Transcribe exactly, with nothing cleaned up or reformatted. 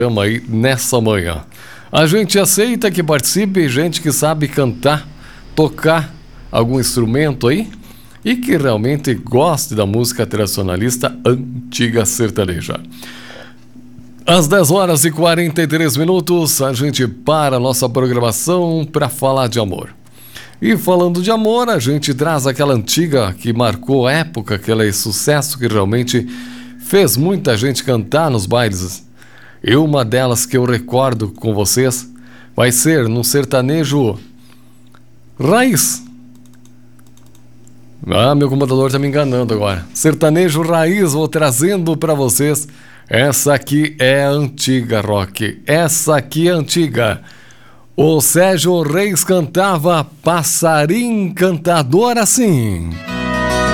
aí nessa manhã. A gente aceita que participe gente que sabe cantar, tocar algum instrumento aí e que realmente goste da música tradicionalista antiga sertaneja. Às dez horas e quarenta e três minutos, a gente para a nossa programação para falar de amor. E falando de amor, a gente traz aquela antiga que marcou época, aquele sucesso que realmente fez muita gente cantar nos bailes. E uma delas que eu recordo com vocês vai ser no sertanejo raiz. Ah, meu computador tá me enganando agora. Sertanejo raiz, vou trazendo para vocês. Essa aqui é antiga, Rock. Essa aqui é antiga. O Sérgio Reis cantava Passarinho Cantador assim.